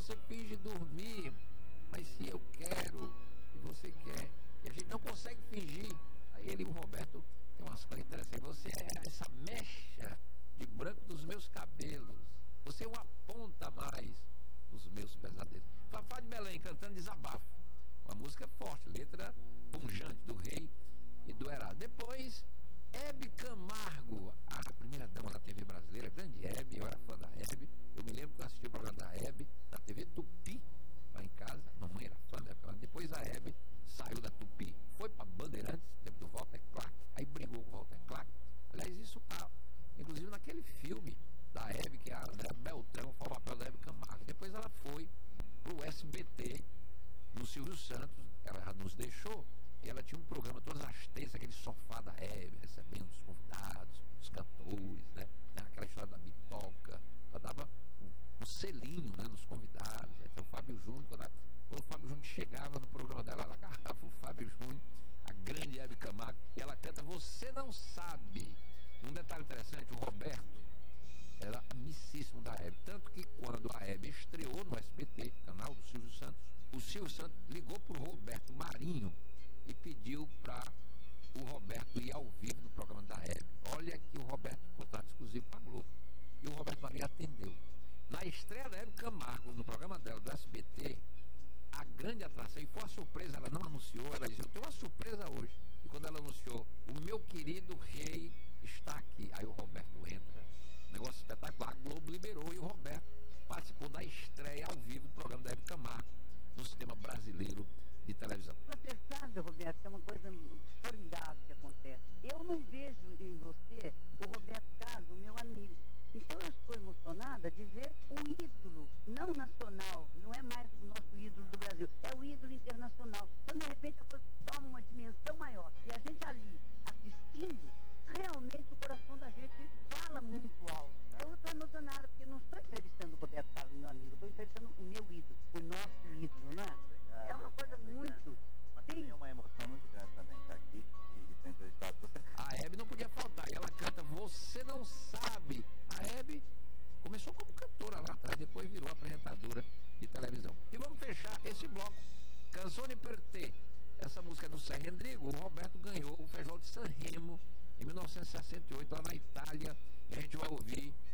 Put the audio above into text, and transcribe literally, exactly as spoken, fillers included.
você finge dormir, mas se eu quero e você quer, e a gente não consegue fingir. Aí ele, o Roberto, tem umas coisas interessantes. Você é essa mecha de branco dos meus cabelos, você é uma ponta a mais dos meus pesadelos. Fafá de Belém cantando Desabafo, uma música forte, letra pungente do Rei e do Herá. Depois, Hebe Camargo, a primeira dama da T V brasileira, grande Hebe, eu era fã da Hebe. Eu me lembro que eu assisti o programa da Hebe na T V Tupi, lá em casa. A mamãe era fã da Hebe. Depois a Hebe saiu da Tupi, foi para Bandeirantes, tempo do Walter Clark, aí brigou com o Walter Clark. Aliás, isso tá, inclusive naquele filme da Hebe, que a André Beltrão foi o papel da Hebe Camargo. Depois ela foi pro S B T, no Silvio Santos, ela nos deixou, e ela tinha um programa todas as terças, aquele sofá da Hebe, recebendo os convidados, os cantores, né? Aquela história da bitoca, ela dava um, um selinho, né, nos convidados. Então o Fábio Júnior, quando, a, quando o Fábio Júnior chegava no programa dela, ela agarrava o Fábio Júnior, a grande Hebe Camargo, e ela canta Você Não Sabe. Um detalhe interessante, o Roberto era amicíssimo da Hebe, tanto que quando a Hebe estreou no S B T, canal do Silvio Santos, o Silvio Santos ligou para o Roberto Marinho e pediu para o Roberto ir ao vivo no programa da Hebe. Olha que o Roberto, contrato exclusivo para a Globo, e o Roberto Marinho atendeu. Na estreia da Hebe Camargo, no programa dela do S B T, a grande atração, e foi uma surpresa, ela não anunciou, ela disse, eu tenho uma surpresa hoje. E quando ela anunciou, o meu querido rei está aqui. Aí o Roberto entra, negócio espetacular, a Globo liberou, e o Roberto participou da estreia ao vivo do programa da Hebe Camargo no sistema brasileiro de televisão. Você sabe, Roberto, que é uma coisa formidável que acontece. Eu não vejo em você o Roberto Carlos, o meu amigo. Então eu estou emocionada de ver um ídolo, não nacional, não é mais o nosso ídolo do Brasil, é o ídolo internacional. Então, de repente, a coisa toma uma dimensão maior. E a gente ali, assistindo, realmente o coração da gente fala muito alto. Eu estou emocionada, porque não estou entrevistando o Roberto Carlos, meu amigo, estou entrevistando o meu ídolo, o nosso ídolo, não é? É uma coisa muito... Mas tem uma emoção muito grande também estar aqui e ser entrevistado por você. A Hebe não podia faltar, e ela canta Você Não Sabe. A Hebe começou como cantora lá atrás, depois virou apresentadora de televisão. E vamos fechar esse bloco, Canzone per te. Essa música é do Sérgio Endrigo. O Roberto ganhou o Festival de Sanremo em mil novecentos e sessenta e oito, lá na Itália, e a gente vai ouvir